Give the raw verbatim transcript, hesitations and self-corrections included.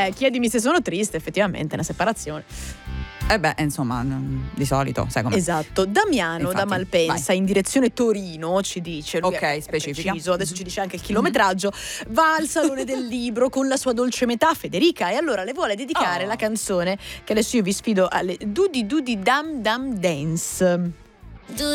Eh, chiedimi se sono triste, effettivamente, una separazione. Eh beh, insomma, di solito, sai com'è. Esatto. Damiano Infatti, da Malpensa, vai. in direzione Torino, ci dice. Lui Ok, è, specifica. È preciso, adesso ci dice anche il chilometraggio. Va al Salone del Libro con la sua dolce metà, Federica, e allora le vuole dedicare Oh. la canzone che adesso io vi sfido alle Dudi Dudi Dam Dam Dance.